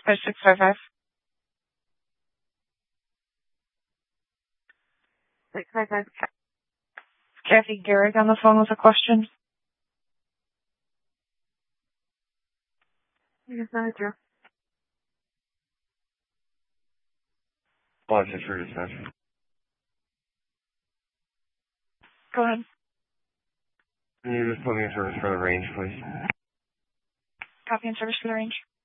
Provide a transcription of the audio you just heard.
5655. 655. Kathy Garrick on the phone with a question. Yes, manager. Watch it for dispatch. Go ahead. Can you just put me in service for the range, please? Copy and service for the range.